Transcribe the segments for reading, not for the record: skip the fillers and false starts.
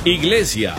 Iglesia.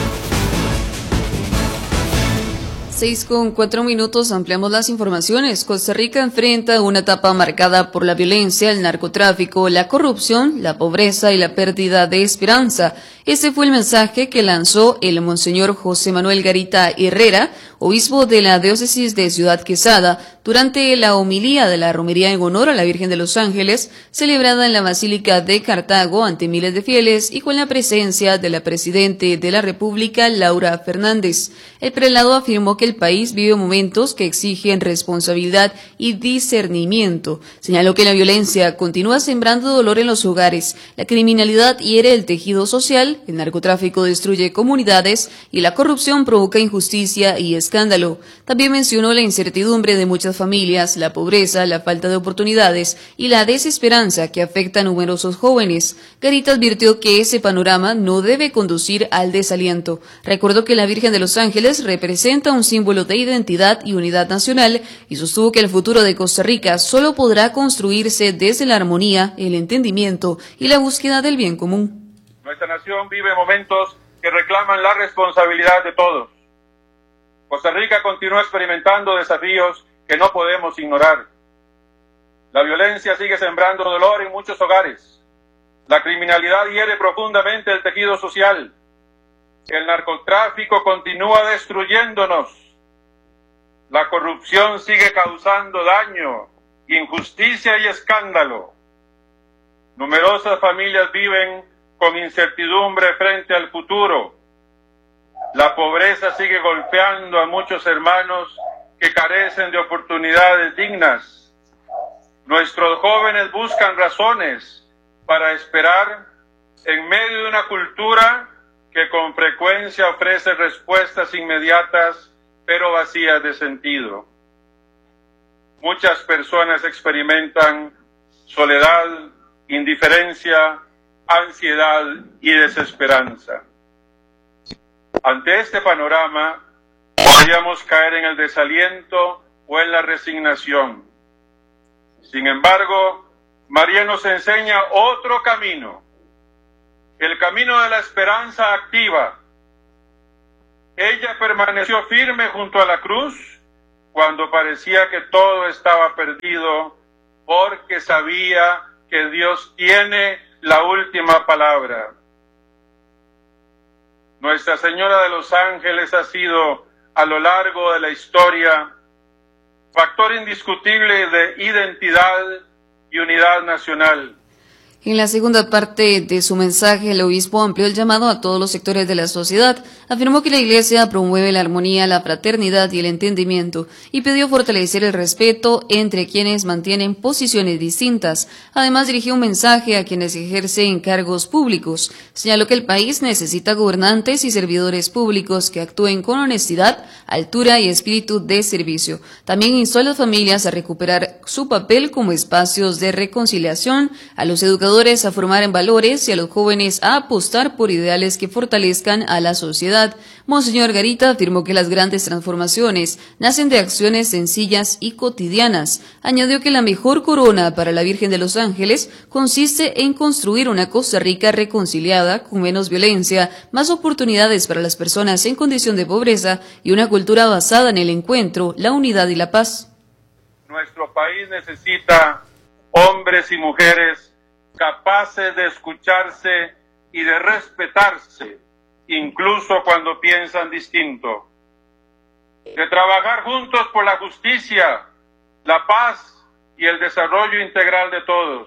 6:04, ampliamos las informaciones. Costa Rica enfrenta una etapa marcada por la violencia, el narcotráfico, la corrupción, la pobreza y la pérdida de esperanza. Este fue el mensaje que lanzó el Monseñor José Manuel Garita Herrera, obispo de la diócesis de Ciudad Quesada, durante la homilía de la romería en honor a la Virgen de los Ángeles, celebrada en la Basílica de Cartago ante miles de fieles y con la presencia de la Presidente de la República, Laura Fernández. El prelado afirmó que el país vive momentos que exigen responsabilidad y discernimiento. Señaló que la violencia continúa sembrando dolor en los hogares, la criminalidad hiere el tejido social, el narcotráfico destruye comunidades y la corrupción provoca injusticia y escándalo. También mencionó la incertidumbre de muchas familias, la pobreza, la falta de oportunidades y la desesperanza que afecta a numerosos jóvenes. Garita advirtió que ese panorama no debe conducir al desaliento. Recordó que la Virgen de los Ángeles representa un símbolo de identidad y unidad nacional y sostuvo que el futuro de Costa Rica solo podrá construirse desde la armonía, el entendimiento y la búsqueda del bien común. Nuestra nación vive momentos que reclaman la responsabilidad de todos. Costa Rica continúa experimentando desafíos que no podemos ignorar. La violencia sigue sembrando dolor en muchos hogares. La criminalidad hiere profundamente el tejido social. El narcotráfico continúa destruyéndonos. La corrupción sigue causando daño, injusticia y escándalo. Numerosas familias viven con incertidumbre frente al futuro. La pobreza sigue golpeando a muchos hermanos que carecen de oportunidades dignas. Nuestros jóvenes buscan razones para esperar en medio de una cultura que con frecuencia ofrece respuestas inmediatas pero vacías de sentido. Muchas personas experimentan soledad, indiferencia, ansiedad y desesperanza. Ante este panorama, podríamos caer en el desaliento o en la resignación. Sin embargo, María nos enseña otro camino, el camino de la esperanza activa. Ella permaneció firme junto a la cruz cuando parecía que todo estaba perdido, porque sabía que Dios tiene la última palabra. Nuestra Señora de los Ángeles ha sido, a lo largo de la historia, factor indiscutible de identidad y unidad nacional. En la segunda parte de su mensaje, el obispo amplió el llamado a todos los sectores de la sociedad, afirmó que la Iglesia promueve la armonía, la fraternidad y el entendimiento, y pidió fortalecer el respeto entre quienes mantienen posiciones distintas. Además, dirigió un mensaje a quienes ejercen cargos públicos. Señaló que el país necesita gobernantes y servidores públicos que actúen con honestidad, altura y espíritu de servicio. También instó a las familias a recuperar su papel como espacios de reconciliación, a los educadores a formar en valores y a los jóvenes a apostar por ideales que fortalezcan a la sociedad. Monseñor Garita afirmó que las grandes transformaciones nacen de acciones sencillas y cotidianas. Añadió que la mejor corona para la Virgen de los Ángeles consiste en construir una Costa Rica reconciliada, con menos violencia, más oportunidades para las personas en condición de pobreza y una cultura basada en el encuentro, la unidad y la paz. Nuestro país necesita hombres y mujeres capaces de escucharse y de respetarse, incluso cuando piensan distinto, de trabajar juntos por la justicia, la paz y el desarrollo integral de todos.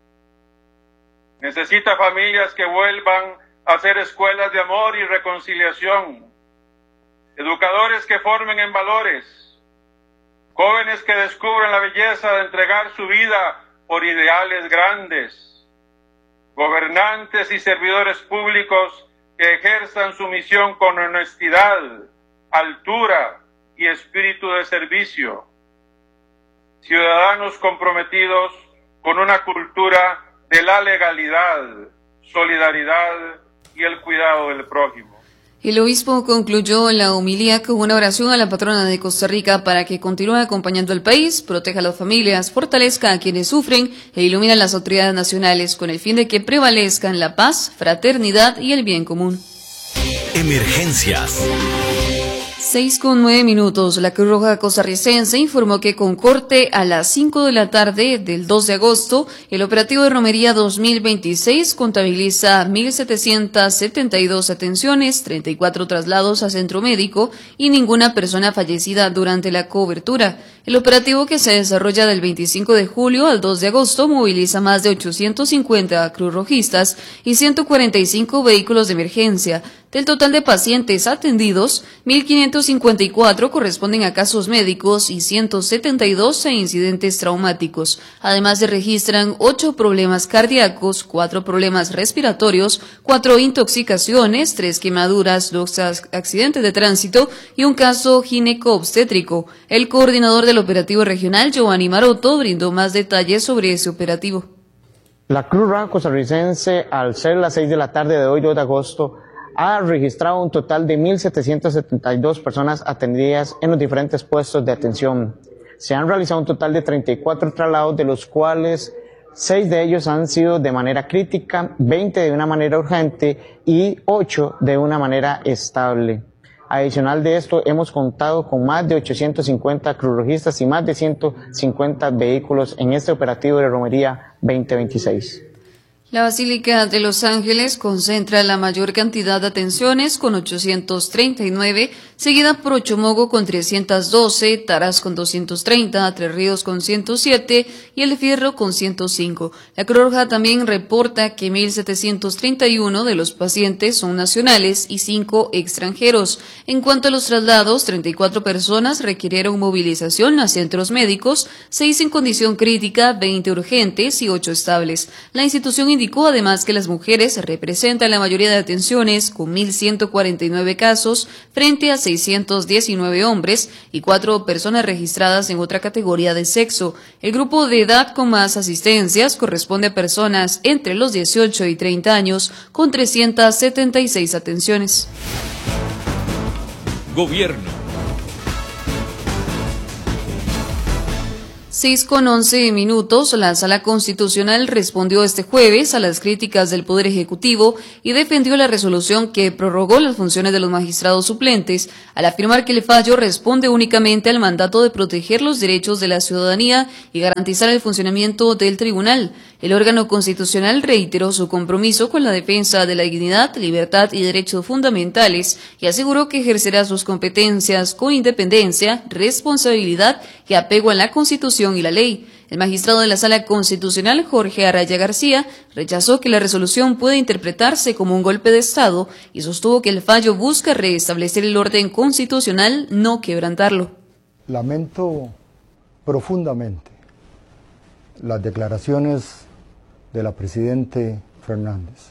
Necesita familias que vuelvan a ser escuelas de amor y reconciliación, educadores que formen en valores, jóvenes que descubran la belleza de entregar su vida por ideales grandes, gobernantes y servidores públicos que ejerzan su misión con honestidad, altura y espíritu de servicio. Ciudadanos comprometidos con una cultura de la legalidad, solidaridad y el cuidado del prójimo. El obispo concluyó la homilía con una oración a la patrona de Costa Rica para que continúe acompañando al país, proteja a las familias, fortalezca a quienes sufren e ilumine a las autoridades nacionales con el fin de que prevalezcan la paz, fraternidad y el bien común. Emergencias. 6:09. La Cruz Roja costarricense informó que con corte a las 5 de la tarde del 2 de agosto, el operativo de Romería 2026 contabiliza 1.772 atenciones, 34 traslados a centro médico y ninguna persona fallecida durante la cobertura. El operativo, que se desarrolla del 25 de julio al 2 de agosto, moviliza más de 850 cruzrojistas y 145 vehículos de emergencia. Del total de pacientes atendidos, 1.554 corresponden a casos médicos y 172 a incidentes traumáticos. Además, se registran 8 problemas cardíacos, 4 problemas respiratorios, 4 intoxicaciones, 3 quemaduras, 2 accidentes de tránsito y un caso gineco-obstétrico. El coordinador del operativo regional, Giovanni Maroto, brindó más detalles sobre ese operativo. La Cruz Roja costarricense, al ser las 6 de la tarde de hoy, 2 de agosto, ha registrado un total de 1.772 personas atendidas en los diferentes puestos de atención. Se han realizado un total de 34 traslados, de los cuales 6 de ellos han sido de manera crítica, 20 de una manera urgente y 8 de una manera estable. Adicional de esto, hemos contado con más de 850 cruzrojistas y más de 150 vehículos en este operativo de Romería 2026. La Basílica de Los Ángeles concentra la mayor cantidad de atenciones con 839, seguida por Ochomogo con 312, Taraz con 230, Tres Ríos con 107 y El Fierro con 105. La Cruz Roja también reporta que 1.731 de los pacientes son nacionales y 5 extranjeros. En cuanto a los traslados, 34 personas requirieron movilización a centros médicos, 6 en condición crítica, 20 urgentes y 8 estables. La institución indicó además que las mujeres representan la mayoría de atenciones, con 1.149 casos frente a 619 hombres y 4 personas registradas en otra categoría de sexo. El grupo de edad con más asistencias corresponde a personas entre los 18 y 30 años, con 376 atenciones. Gobierno. 6:11. La Sala Constitucional respondió este jueves a las críticas del Poder Ejecutivo y defendió la resolución que prorrogó las funciones de los magistrados suplentes, al afirmar que el fallo responde únicamente al mandato de proteger los derechos de la ciudadanía y garantizar el funcionamiento del tribunal. El órgano constitucional reiteró su compromiso con la defensa de la dignidad, libertad y derechos fundamentales y aseguró que ejercerá sus competencias con independencia, responsabilidad y apego a la Constitución y la ley. El magistrado de la Sala Constitucional, Jorge Araya García, rechazó que la resolución pueda interpretarse como un golpe de Estado y sostuvo que el fallo busca restablecer el orden constitucional, no quebrantarlo. Lamento profundamente las declaraciones de la Presidente Fernández.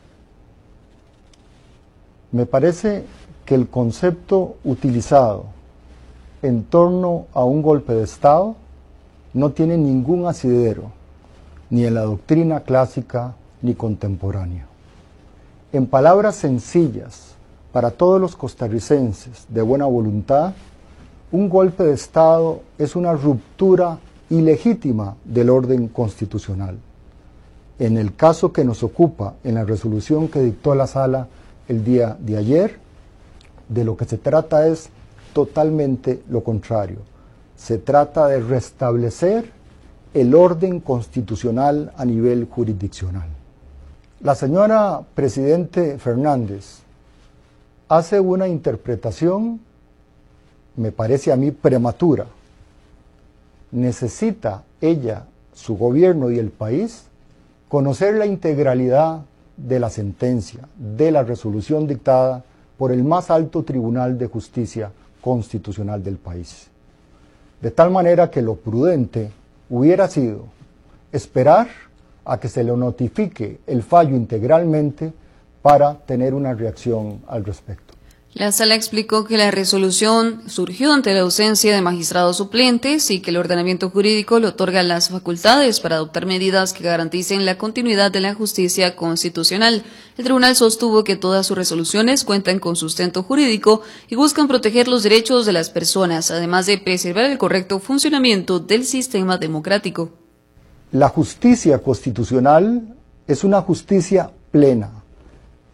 Me parece que el concepto utilizado en torno a un golpe de Estado no tiene ningún asidero, ni en la doctrina clásica ni contemporánea. En palabras sencillas, para todos los costarricenses de buena voluntad, un golpe de Estado es una ruptura ilegítima del orden constitucional. En el caso que nos ocupa, en la resolución que dictó la Sala el día de ayer, de lo que se trata es totalmente lo contrario. Se trata de restablecer el orden constitucional a nivel jurisdiccional. La señora Presidente Fernández hace una interpretación, me parece a mí, prematura. Necesita ella, su gobierno y el país, conocer la integralidad de la sentencia, de la resolución dictada por el más alto Tribunal de Justicia Constitucional del país. De tal manera que lo prudente hubiera sido esperar a que se le notifique el fallo integralmente para tener una reacción al respecto. La Sala explicó que la resolución surgió ante la ausencia de magistrados suplentes y que el ordenamiento jurídico le otorga las facultades para adoptar medidas que garanticen la continuidad de la justicia constitucional. El tribunal sostuvo que todas sus resoluciones cuentan con sustento jurídico y buscan proteger los derechos de las personas, además de preservar el correcto funcionamiento del sistema democrático. La justicia constitucional es una justicia plena,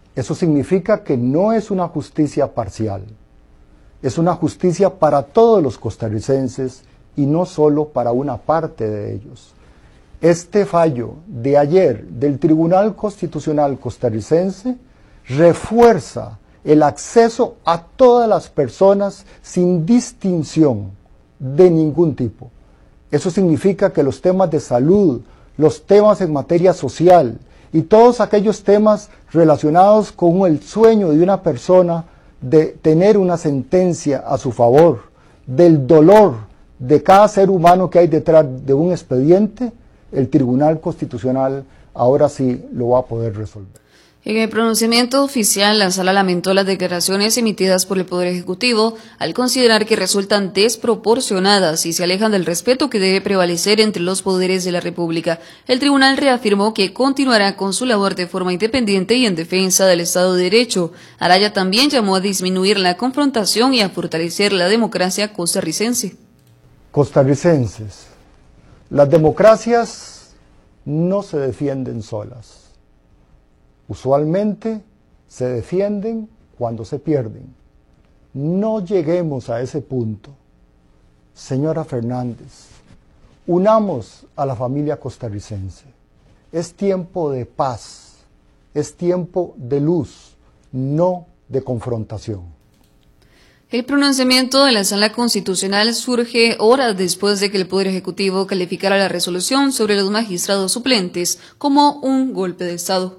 Eso significa que no es una justicia parcial, es una justicia para todos los costarricenses y no solo para una parte de ellos. Este fallo de ayer del Tribunal Constitucional costarricense refuerza el acceso a todas las personas sin distinción de ningún tipo. Eso significa que los temas de salud, los temas en materia social y todos aquellos temas relacionados con el sueño de una persona de tener una sentencia a su favor, del dolor de cada ser humano que hay detrás de un expediente, el Tribunal Constitucional ahora sí lo va a poder resolver. En el pronunciamiento oficial, la Sala lamentó las declaraciones emitidas por el Poder Ejecutivo al considerar que resultan desproporcionadas y se alejan del respeto que debe prevalecer entre los poderes de la República. El tribunal reafirmó que continuará con su labor de forma independiente y en defensa del Estado de Derecho. Araya también llamó a disminuir la confrontación y a fortalecer la democracia costarricense. Costarricenses, las democracias no se defienden solas. Usualmente se defienden cuando se pierden. No lleguemos a ese punto. Señora Fernández, unamos a la familia costarricense. Es tiempo de paz, es tiempo de luz, no de confrontación. El pronunciamiento de la Sala Constitucional surge horas después de que el Poder Ejecutivo calificara la resolución sobre los magistrados suplentes como un golpe de Estado.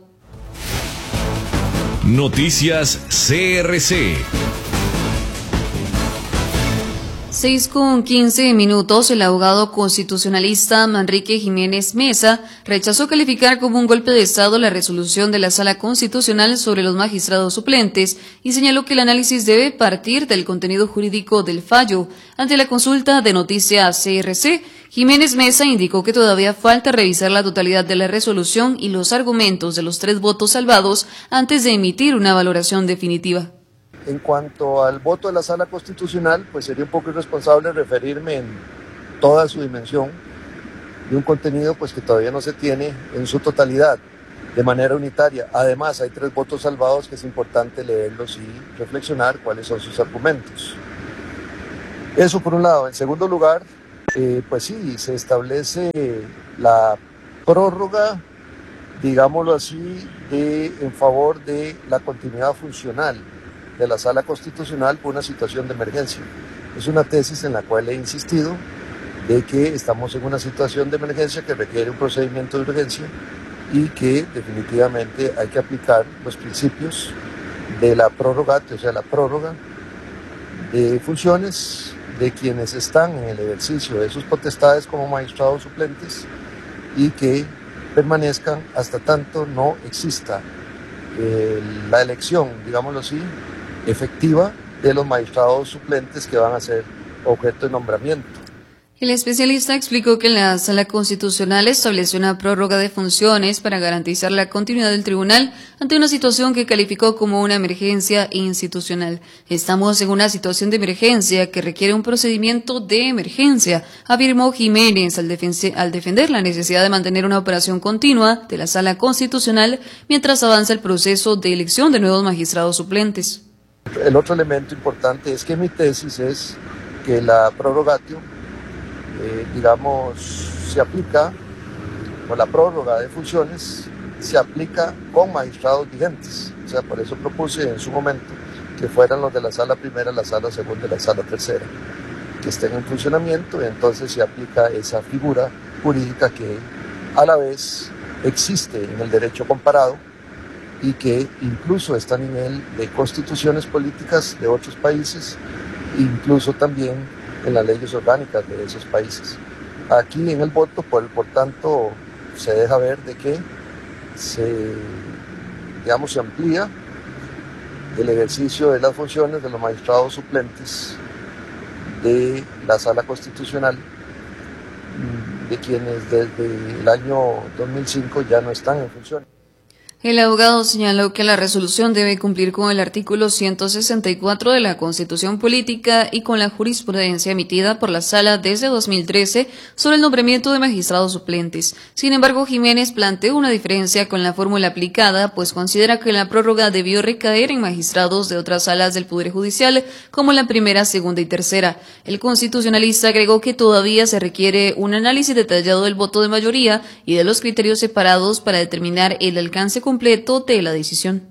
Noticias CRC. 6:15. El abogado constitucionalista Manrique Jiménez Mesa rechazó calificar como un golpe de Estado la resolución de la Sala Constitucional sobre los magistrados suplentes y señaló que el análisis debe partir del contenido jurídico del fallo. Ante la consulta de Noticias CRC, Jiménez Mesa indicó que todavía falta revisar la totalidad de la resolución y los argumentos de los 3 votos salvados antes de emitir una valoración definitiva. En cuanto al voto de la Sala Constitucional, pues sería un poco irresponsable referirme en toda su dimensión de un contenido pues que todavía no se tiene en su totalidad, de manera unitaria. Además, hay 3 votos salvados que es importante leerlos y reflexionar cuáles son sus argumentos. Eso por un lado. En segundo lugar, pues sí, se establece la prórroga, digámoslo así, en favor de la continuidad funcional de la Sala Constitucional por una situación de emergencia. Es una tesis en la cual he insistido de que estamos en una situación de emergencia que requiere un procedimiento de urgencia y que definitivamente hay que aplicar los principios de la prorrogatio, o sea, la prórroga de funciones de quienes están en el ejercicio de sus potestades como magistrados suplentes y que permanezcan hasta tanto no exista la elección, digámoslo así, efectiva de los magistrados suplentes que van a ser objeto de nombramiento. El especialista explicó que la Sala Constitucional estableció una prórroga de funciones para garantizar la continuidad del tribunal ante una situación que calificó como una emergencia institucional. Estamos en una situación de emergencia que requiere un procedimiento de emergencia, afirmó Jiménez al defender la necesidad de mantener una operación continua de la Sala Constitucional mientras avanza el proceso de elección de nuevos magistrados suplentes. El otro elemento importante es que mi tesis es que la prorrogatio se aplica, o la prórroga de funciones, se aplica con magistrados vigentes. O sea, por eso propuse en su momento que fueran los de la Sala Primera, la Sala Segunda y la Sala Tercera, que estén en funcionamiento, y entonces se aplica esa figura jurídica que a la vez existe en el derecho comparado y que incluso está a nivel de constituciones políticas de otros países, incluso también en las leyes orgánicas de esos países. Aquí en el voto, por tanto, se deja ver de que se amplía el ejercicio de las funciones de los magistrados suplentes de la Sala Constitucional, de quienes desde el año 2005 ya no están en funciones. El abogado señaló que la resolución debe cumplir con el artículo 164 de la Constitución Política y con la jurisprudencia emitida por la Sala desde 2013 sobre el nombramiento de magistrados suplentes. Sin embargo, Jiménez planteó una diferencia con la fórmula aplicada, pues considera que la prórroga debió recaer en magistrados de otras salas del Poder Judicial, como la primera, segunda y tercera. El constitucionalista agregó que todavía se requiere un análisis detallado del voto de mayoría y de los criterios separados para determinar el alcance completo de la decisión.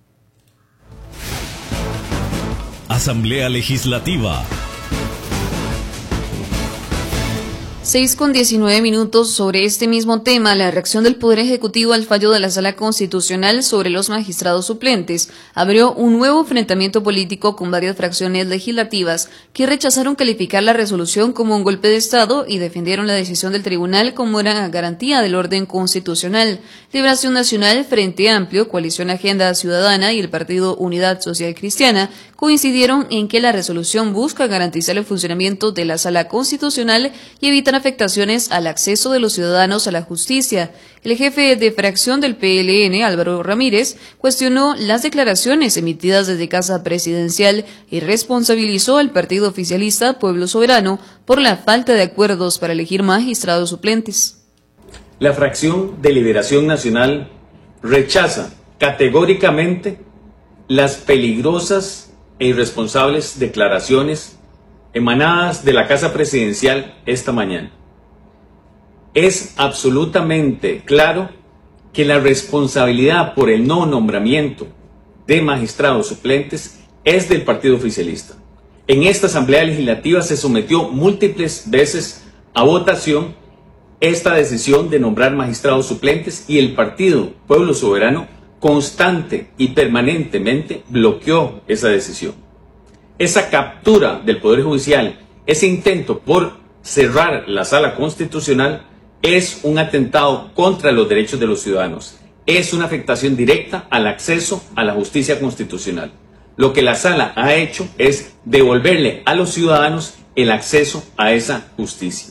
Asamblea Legislativa. 6:19 sobre este mismo tema, la reacción del Poder Ejecutivo al fallo de la Sala Constitucional sobre los magistrados suplentes abrió un nuevo enfrentamiento político con varias fracciones legislativas que rechazaron calificar la resolución como un golpe de Estado y defendieron la decisión del tribunal como una garantía del orden constitucional. Liberación Nacional, Frente Amplio, Coalición Agenda Ciudadana y el Partido Unidad Social Cristiana coincidieron en que la resolución busca garantizar el funcionamiento de la Sala Constitucional y evitar afectaciones al acceso de los ciudadanos a la justicia. El jefe de fracción del PLN, Álvaro Ramírez, cuestionó las declaraciones emitidas desde Casa Presidencial y responsabilizó al partido oficialista Pueblo Soberano por la falta de acuerdos para elegir magistrados suplentes. La fracción de Liberación Nacional rechaza categóricamente las peligrosas e irresponsables declaraciones emanadas de la Casa Presidencial esta mañana. Es absolutamente claro que la responsabilidad por el no nombramiento de magistrados suplentes es del partido oficialista. En esta Asamblea Legislativa se sometió múltiples veces a votación esta decisión de nombrar magistrados suplentes y el partido Pueblo Soberano constante y permanentemente bloqueó esa decisión. Esa captura del Poder Judicial, ese intento por cerrar la Sala Constitucional es un atentado contra los derechos de los ciudadanos. Es una afectación directa al acceso a la justicia constitucional. Lo que la Sala ha hecho es devolverle a los ciudadanos el acceso a esa justicia.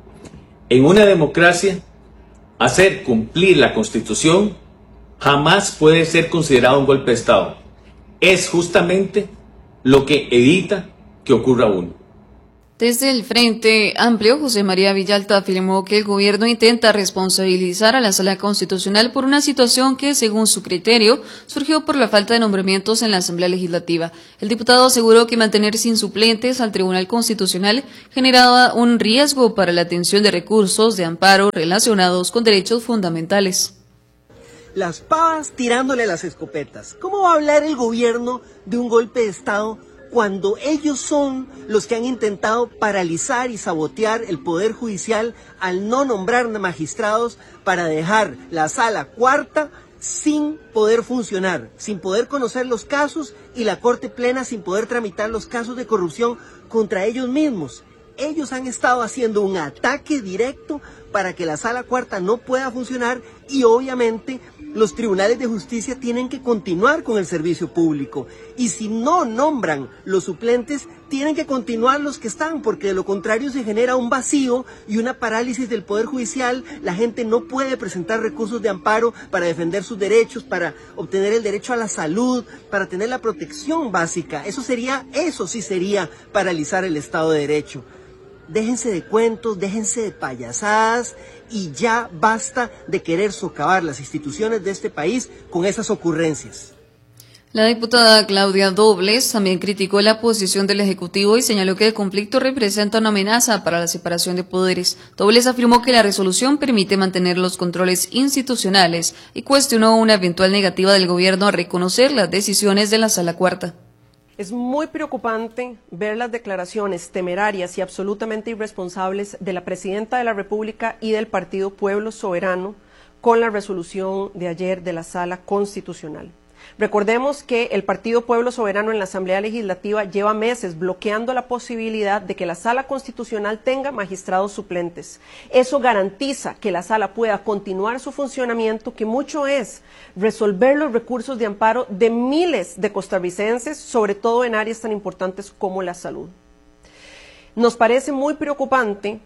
En una democracia, hacer cumplir la Constitución jamás puede ser considerado un golpe de Estado. Es justamente lo que evita que ocurra uno. Desde el Frente Amplio, José María Villalta afirmó que el gobierno intenta responsabilizar a la Sala Constitucional por una situación que, según su criterio, surgió por la falta de nombramientos en la Asamblea Legislativa. El diputado aseguró que mantener sin suplentes al Tribunal Constitucional generaba un riesgo para la atención de recursos de amparo relacionados con derechos fundamentales. Las pavas tirándole las escopetas. ¿Cómo va a hablar el gobierno de un golpe de Estado cuando ellos son los que han intentado paralizar y sabotear el Poder Judicial al no nombrar magistrados para dejar la Sala Cuarta sin poder funcionar, sin poder conocer los casos y la Corte Plena sin poder tramitar los casos de corrupción contra ellos mismos? Ellos han estado haciendo un ataque directo para que la Sala Cuarta no pueda funcionar y obviamente los tribunales de justicia tienen que continuar con el servicio público. Y si no nombran los suplentes, tienen que continuar los que están, porque de lo contrario se genera un vacío y una parálisis del Poder Judicial. La gente no puede presentar recursos de amparo para defender sus derechos, para obtener el derecho a la salud, para tener la protección básica. Eso sí sería paralizar el Estado de Derecho. Déjense de cuentos, déjense de payasadas y ya basta de querer socavar las instituciones de este país con esas ocurrencias. La diputada Claudia Dobles también criticó la posición del Ejecutivo y señaló que el conflicto representa una amenaza para la separación de poderes. Dobles afirmó que la resolución permite mantener los controles institucionales y cuestionó una eventual negativa del gobierno a reconocer las decisiones de la Sala Cuarta. Es muy preocupante ver las declaraciones temerarias y absolutamente irresponsables de la Presidenta de la República y del Partido Pueblo Soberano con la resolución de ayer de la Sala Constitucional. Recordemos que el Partido Pueblo Soberano en la Asamblea Legislativa lleva meses bloqueando la posibilidad de que la Sala Constitucional tenga magistrados suplentes. Eso garantiza que la Sala pueda continuar su funcionamiento, que mucho es resolver los recursos de amparo de miles de costarricenses, sobre todo en áreas tan importantes como la salud. Nos parece muy preocupante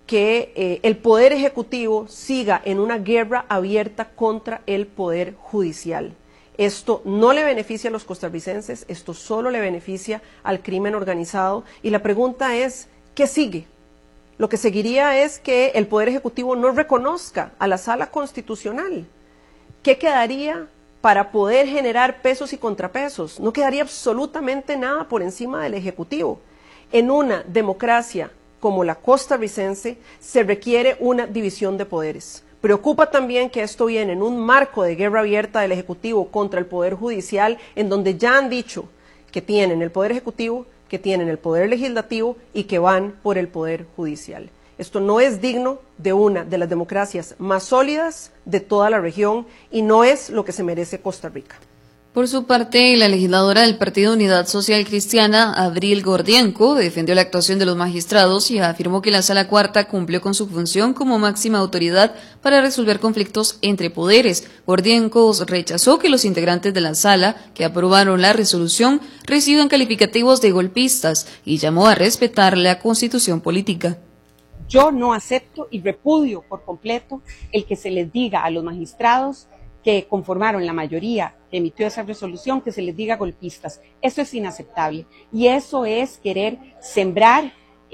que el Poder Ejecutivo siga en una guerra abierta contra el Poder Judicial. Esto no le beneficia a los costarricenses, esto solo le beneficia al crimen organizado. Y la pregunta es, ¿qué sigue? Lo que seguiría es que el Poder Ejecutivo no reconozca a la Sala Constitucional. ¿Qué quedaría para poder generar pesos y contrapesos? No quedaría absolutamente nada por encima del Ejecutivo. En una democracia como la costarricense se requiere una división de poderes. Preocupa también que esto viene en un marco de guerra abierta del Ejecutivo contra el Poder Judicial, en donde ya han dicho que tienen el Poder Ejecutivo, que tienen el Poder Legislativo y que van por el Poder Judicial. Esto no es digno de una de las democracias más sólidas de toda la región y no es lo que se merece Costa Rica. Por su parte, la legisladora del Partido Unidad Social Cristiana, Abril Gordienko, defendió la actuación de los magistrados y afirmó que la Sala Cuarta cumplió con su función como máxima autoridad para resolver conflictos entre poderes. Gordienko rechazó que los integrantes de la Sala, que aprobaron la resolución, reciban calificativos de golpistas y llamó a respetar la Constitución política. Yo no acepto y repudio por completo el que se les diga a los magistrados que conformaron la mayoría que emitió esa resolución, que se les diga golpistas. Eso es inaceptable y eso es querer sembrar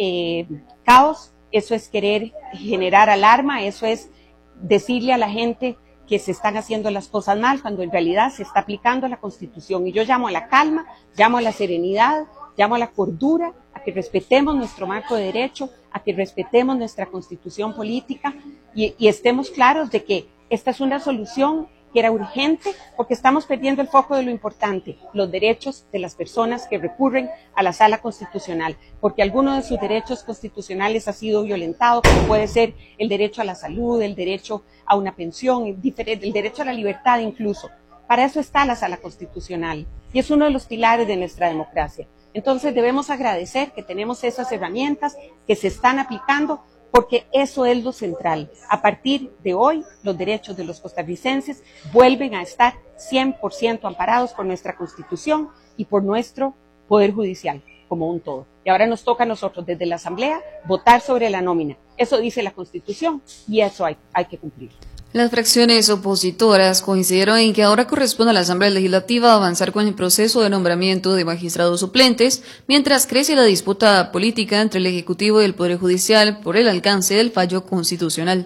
caos, eso es querer generar alarma, eso es decirle a la gente que se están haciendo las cosas mal cuando en realidad se está aplicando la Constitución. Y yo llamo a la calma, llamo a la serenidad, llamo a la cordura, a que respetemos nuestro marco de derecho, a que respetemos nuestra Constitución política y estemos claros de que esta es una solución que era urgente porque estamos perdiendo el foco de lo importante, los derechos de las personas que recurren a la Sala Constitucional, porque alguno de sus derechos constitucionales ha sido violentado, como puede ser el derecho a la salud, el derecho a una pensión, el derecho a la libertad incluso. Para eso está la Sala Constitucional y es uno de los pilares de nuestra democracia. Entonces debemos agradecer que tenemos esas herramientas que se están aplicando porque eso es lo central. A partir de hoy, los derechos de los costarricenses vuelven a estar 100% amparados por nuestra Constitución y por nuestro Poder Judicial como un todo. Y ahora nos toca a nosotros, desde la Asamblea, votar sobre la nómina. Eso dice la Constitución y eso hay que cumplir. Las fracciones opositoras coincidieron en que ahora corresponde a la Asamblea Legislativa avanzar con el proceso de nombramiento de magistrados suplentes, mientras crece la disputa política entre el Ejecutivo y el Poder Judicial por el alcance del fallo constitucional.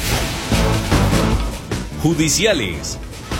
Judiciales.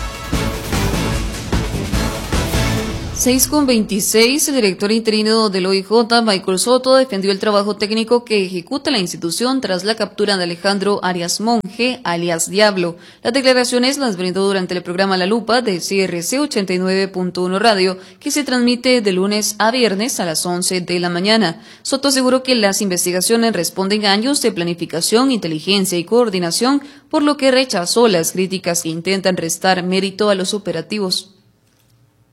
6:26, el director interino del OIJ, Michael Soto, defendió el trabajo técnico que ejecuta la institución tras la captura de Alejandro Arias Monge, alias Diablo. Las declaraciones las brindó durante el programa La Lupa de CRC 89.1 Radio, que se transmite de lunes a viernes a las 11 de la mañana. Soto aseguró que las investigaciones responden a años de planificación, inteligencia y coordinación, por lo que rechazó las críticas que intentan restar mérito a los operativos.